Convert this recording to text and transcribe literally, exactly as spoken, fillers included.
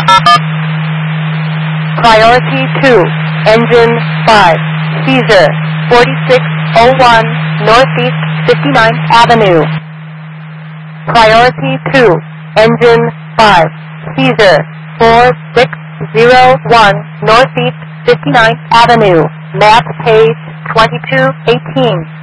Priority two, engine five, Caesar, forty-six oh one Northeast fifty-ninth Avenue. Priority two, engine five, Caesar, four six oh one Northeast fifty-ninth Avenue. Map page twenty-two eighteen.